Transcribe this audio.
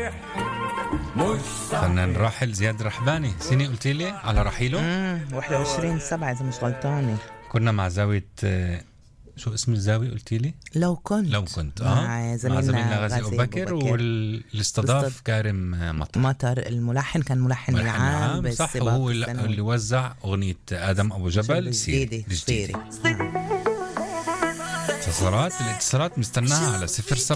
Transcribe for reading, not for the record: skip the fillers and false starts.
فنان راحل زياد رحباني. سنة قلتي لي على رحيله 21/7 إذا مش غلطانة. كنا مع زاوية شو اسم الزاوية قلتي لي؟ لو كنت مع زميلنا غازي أبو بكر واللي استضاف كارم مطر. الملحن كان ملحن العام صح، وهو اللي وزع أغنية آدم أبو جبل سيري الجديدة. الاتصالات مستناها على 07